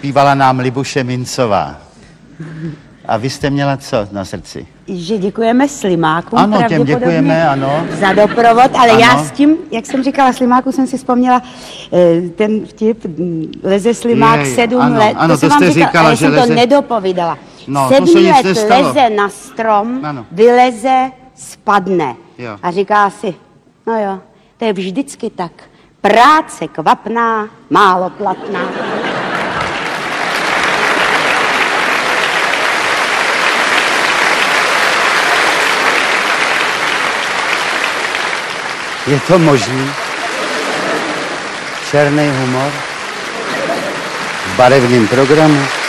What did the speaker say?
zpívala nám Libuše Mincová. A vy jste měla co na srdci? Že děkujeme Slimákům. Ano, těm děkujeme, ano. Za doprovod, ale ano. já s tím, jak jsem říkala Slimáku, jsem si vzpomněla ten vtip, leze Slimák 7 let. Ano, to jsem vám říkala, ale jsem to nedopovídala. No, 7 let leze na strom, ano. vyleze, spadne. Jo. A říká si, no jo, to je vždycky tak. Práce kvapná, málo platná. Je to možný? Černý humor v barevném programu?